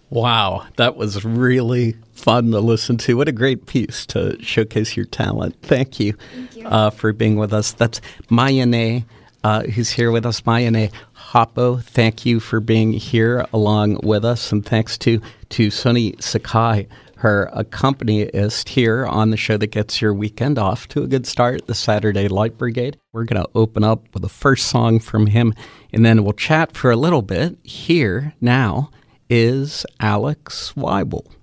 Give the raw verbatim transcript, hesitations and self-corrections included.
Wow, that was really fun to listen to. What a great piece to showcase your talent. Thank you, Thank you. Uh, for being with us. That's Mayane, uh, who's here with us. Mayane Hoppo, thank you for being here along with us. And thanks to, to Soni Sakai, her accompanist here on the show that gets your weekend off to a good start, the Saturday Light Brigade. We're going to open up with the first song from him, and then we'll chat for a little bit. Here now is Alex Weibel.